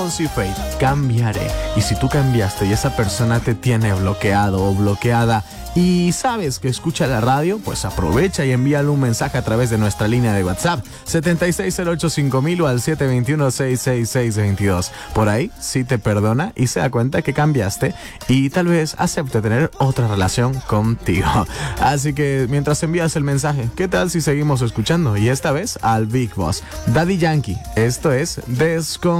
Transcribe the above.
Fonsi Fate, cambiaré. Y si tú cambiaste y esa persona te tiene bloqueado o bloqueada y sabes que escucha la radio, pues aprovecha y envíale un mensaje a través de nuestra línea de WhatsApp 76085000 o al 721-66622. Por ahí sí te perdona y se da cuenta que cambiaste y tal vez acepte tener otra relación contigo. Así que mientras envías el mensaje, ¿qué tal si seguimos escuchando? Y esta vez al Big Boss, Daddy Yankee. Esto es Descon